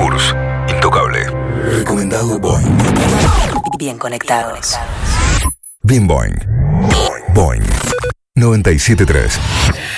Tours. Intocable. Recomendado Boing. Bien conectados. Bien Boing. Boing 97.3.